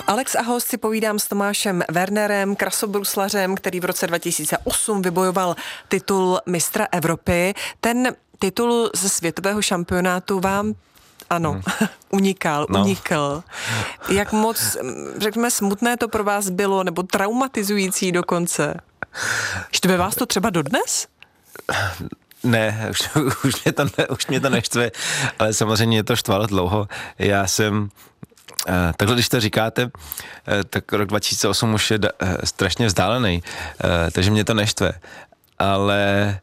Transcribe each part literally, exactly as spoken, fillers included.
Alex a host si povídám s Tomášem Wernerem, krasobruslařem, který v roce dva tisíce osm vybojoval titul mistra Evropy. Ten titul ze světového šampionátu vám, ano, hmm. unikal, no. unikl. Jak moc, řekněme, smutné to pro vás bylo, nebo traumatizující dokonce? Štve vás to třeba dodnes? Ne, už, už, mě to ne, už mě to neštve, ale samozřejmě mě to štvalo dlouho. Já jsem, takhle když to říkáte, tak rok dva tisíce osm už je strašně vzdálený, takže mě to neštve. Ale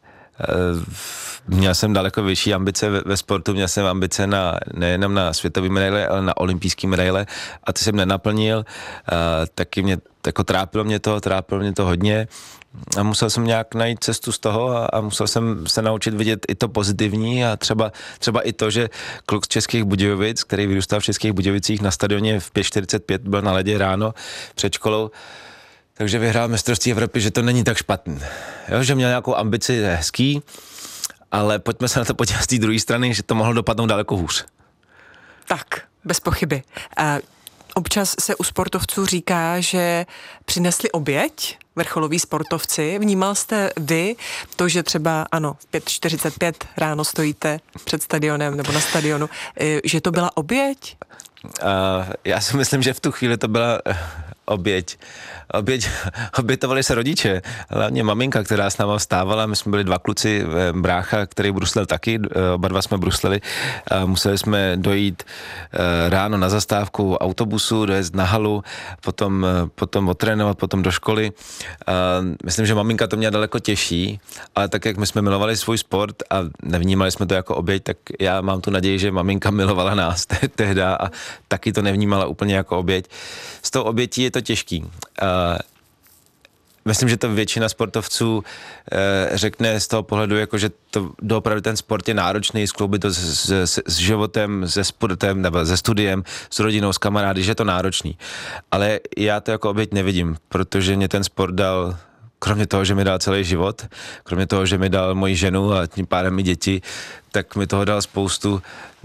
měl jsem daleko vyšší ambice ve, ve sportu, měl jsem ambice na, nejenom na světové medaile, ale na olympijské medaile a ty jsem nenaplnil. Taky mě, jako trápilo mě to, trápilo mě to hodně. A musel jsem nějak najít cestu z toho a, a musel jsem se naučit vidět i to pozitivní a třeba, třeba i to, že kluk z Českých Budějovic, který vyrůstal v Českých Budějovicích na stadioně v pět čtyřicet pět, byl na ledě ráno před školou, takže vyhrál mistrovství Evropy, že to není tak špatný. Jo, že měl nějakou ambici, je hezký, ale pojďme se na to podívat z té druhé strany, že to mohlo dopadnout daleko hůř. Tak, bez pochyby. Uh, občas se u sportovců říká, že přinesli oběť, vrcholoví sportovci. Vnímal jste vy to, že třeba, ano, v pět čtyřicet pět ráno stojíte před stadionem nebo na stadionu, že to byla oběť? Uh, já si myslím, že v tu chvíli to byla uh, oběť. Oběť, obětovali se rodiče, hlavně maminka, která s náma vstávala, my jsme byli dva kluci, brácha, který bruslel taky, oba dva jsme brusleli, uh, museli jsme dojít uh, ráno na zastávku autobusu, dojet na halu, potom, uh, potom otrénovat, potom do školy. Uh, myslím, že maminka to měla daleko těžší, ale tak, jak my jsme milovali svůj sport a nevnímali jsme to jako oběť, tak já mám tu naději, že maminka milovala nás tehdy a taky to nevnímala úplně jako oběť. S tou obětí je to těžký. Uh, myslím, že to většina sportovců uh, řekne z toho pohledu, jako že to doopravdy ten sport je náročný, skloubit to s, s, s životem, se sportem, nebo se studiem, s rodinou, s kamarády, že je to náročný. Ale já to jako oběť nevidím, protože mě ten sport dal, kromě toho, že mi dal celý život, kromě toho, že mi dal moji ženu a tím pádem i děti, tak mi toho dal spoustu,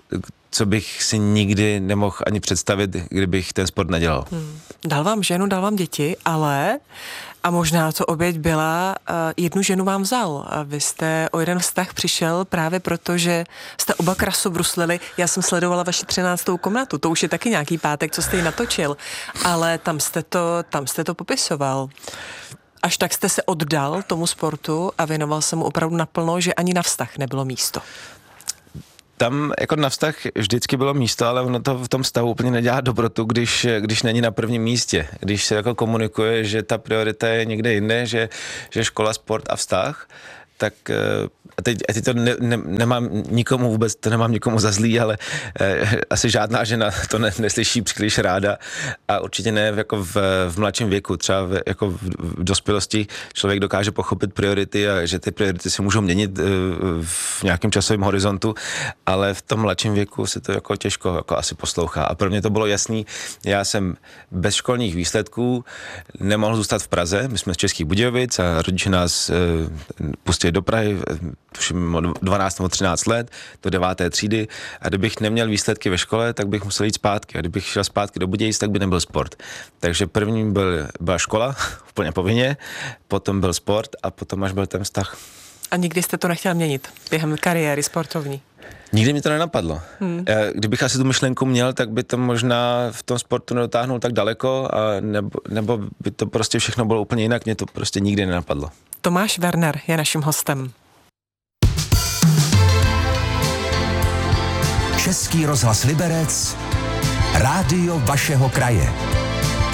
co bych si nikdy nemohl ani představit, kdybych ten sport nedělal. Hmm. Dal vám ženu, dal vám děti, ale, a možná to oběť byla, jednu ženu vám vzal. A vy jste o jeden vztah přišel právě proto, že jste oba krasobruslili. Já jsem sledovala vaši třináctou komnatu, to už je taky nějaký pátek, co jste ji natočil, ale tam jste to, tam jste to popisoval. Až tak jste se oddal tomu sportu a věnoval se mu opravdu naplno, že ani na vztah nebylo místo. Tam jako na vztah vždycky bylo místo, ale ono to v tom stavu úplně nedělá dobrotu, když, když není na prvním místě. Když se jako komunikuje, že ta priorita je někde jinde, že, že škola, sport a vztah, tak a teď, a teď to ne, ne, nemám nikomu vůbec, to nemám nikomu za zlý, ale eh, asi žádná žena to ne, neslyší příliš ráda a určitě ne jako v, v mladším věku, třeba v, jako v, v dospělosti člověk dokáže pochopit priority a že ty priority se můžou měnit eh, v nějakém časovém horizontu, ale v tom mladším věku se to jako těžko jako asi poslouchá a pro mě to bylo jasný, já jsem bez školních výsledků nemohl zůstat v Praze, my jsme z Českých Budějovic a rodiče nás eh, pustili do Prahy, tuším dvanáct nebo třináct let, do deváté třídy a kdybych neměl výsledky ve škole, tak bych musel jít zpátky a kdybych šel zpátky do Budějic, tak by nebyl sport. Takže první byl, byla škola, úplně povinně, potom byl sport a potom až byl ten vztah. A nikdy jste to nechtěl měnit během kariéry sportovní? Nikdy mi to nenapadlo. Hmm. Kdybych asi tu myšlenku měl, tak by to možná v tom sportu nedotáhnul tak daleko a nebo, nebo by to prostě všechno bylo úplně jinak, mě to prostě nikdy nenapadlo. Tomáš Werner je naším hostem. Český rozhlas Liberec, rádio vašeho kraje.